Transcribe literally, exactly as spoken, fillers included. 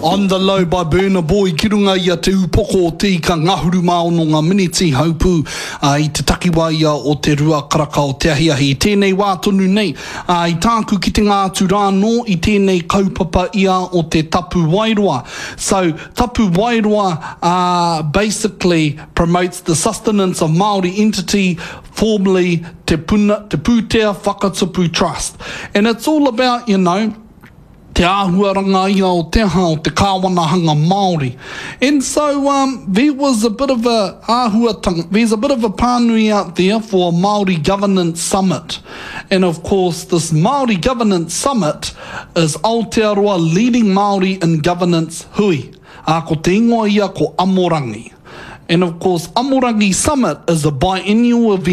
On the Low by Burna Boy, ki runga ia te upoko o te ika ngahuru maono ngā miniti haupū uh, i te takiwa ia o te rua karaka o te ahiahi. I tēnei wā tonu nei, uh, i tāku ki te ngātu rāno, i tēnei kaupapa ia o te tapu wairoa. So, tapu wairoa uh, basically promotes the sustenance of Māori entity, formerly Te, Puna, te Pūtea Whakatupu Trust. And it's all about, you know, te āhuaranga ia o te aha o te kāwanahanga Māori. And so um, there was a bit of a āhuatanga, there's a bit of a pānui out there for a Māori Governance Summit. And of course, this Māori Governance Summit is Aotearoa leading Māori in governance hui. A ko te ingoa ia ko Amorangi. And of course, Amorangi Summit is a biennial event